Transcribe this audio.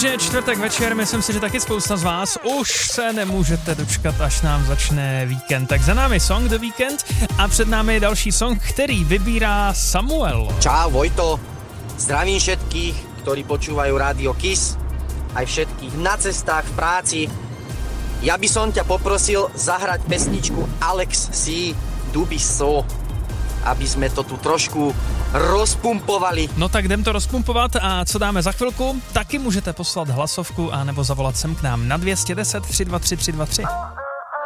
že je čtvrtek večer, myslím si, že taky spousta z vás už se nemůžete dočkat, až nám začne víkend. Tak za námi Song The Weekend a před námi je další song, který vybírá Samuel. Čau Vojto, zdravím všetkých, ktorí počúvajú Rádio Kiss, aj všetkých na cestách, v práci. Ja by som ťa poprosil zahrať pesničku Alex C. Dubiso, aby sme to tu trošku rozpumpovali. No tak jdem to rozpumpovat a co dáme za chvilku? Taky můžete poslat hlasovku a nebo zavolat sem k nám na 210 323 323.